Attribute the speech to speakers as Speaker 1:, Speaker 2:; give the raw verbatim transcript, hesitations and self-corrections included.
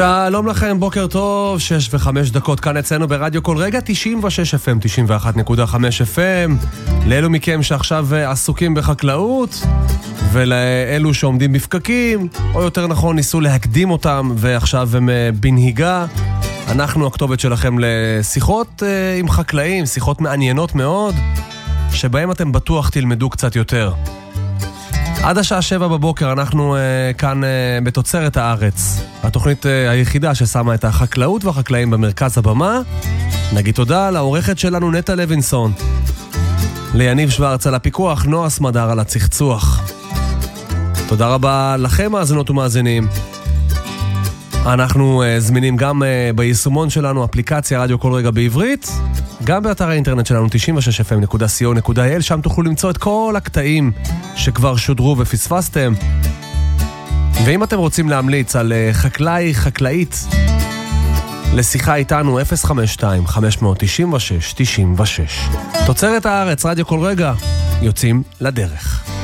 Speaker 1: שלום לכם, בוקר טוב, שש וחמש דקות כאן אצלנו ברדיו כל רגע, תשעים ושש אף אם, תשעים ואחת נקודה חמש אף אם, לאלו מכם שעכשיו עסוקים בחקלאות, ולאלו שעומדים בפקקים, או יותר נכון ניסו להקדים אותם, ועכשיו הם בנהיגה. אנחנו הכתובת שלכם לשיחות עם חקלאים, שיחות מעניינות מאוד, שבהם אתם בטוח תלמדו קצת יותר. עד השעה שבע בבוקר אנחנו uh, כאן uh, בתוצרת הארץ, התוכנית uh, היחידה ששמה את החקלאות והחקלאים במרכז הבמה. נגיד תודה לעורכת שלנו נטע לוינסון, ליניב שוורץ על הפיקוח, נועה סמדר על הצחצוח. תודה רבה לכם מאזינות ומאזינים. אנחנו uh, זמינים גם uh, ביישומון שלנו, אפליקציה רדיו כל רגע בעברית, גם באתר האינטרנט שלנו תשעים ושש אף אם נקודה סי או נקודה איי אל, שם תוכלו למצוא את כל הקטעים שכבר שודרו ופספסתם. ואם אתם רוצים להמליץ על חקלאי, חקלאית, לשיחה איתנו אפס חמש שתיים חמש תשע שש תשעים ושש. תוצרת הארץ, רדיו כל רגע, יוצאים לדרך.